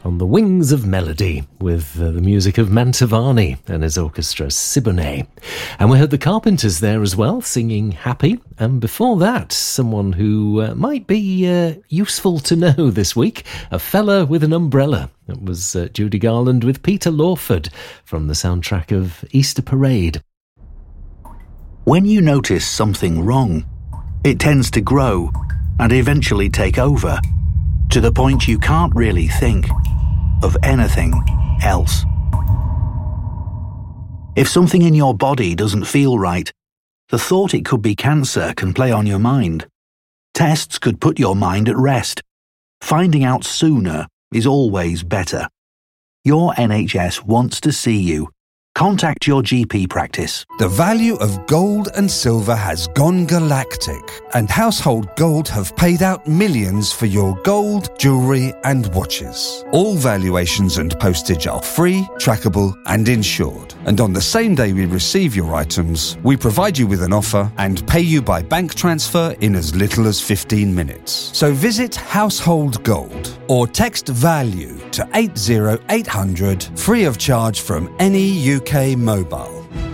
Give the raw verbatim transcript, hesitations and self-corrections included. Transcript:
on the wings of melody with uh, the music of Mantovani and his orchestra Siboney. And we heard the Carpenters there as well, singing Happy. And before that, someone who uh, might be uh, useful to know this week, A Fella with an Umbrella. That was uh, Judy Garland with Peter Lawford from the soundtrack of Easter Parade. When you notice something wrong, it tends to grow and eventually take over, to the point you can't really think of anything else. If something in your body doesn't feel right, the thought it could be cancer can play on your mind. Tests could put your mind at rest. Finding out sooner is always better. Your N H S wants to see you. Contact your G P practice. The value of gold and silver has gone galactic, and Household Gold have paid out millions for your gold, jewellery and watches. All valuations and postage are free, trackable and insured. And on the same day we receive your items, we provide you with an offer and pay you by bank transfer in as little as fifteen minutes. So visit Household Gold or text VALUE to eight zero eight hundred, free of charge from any U K mobile.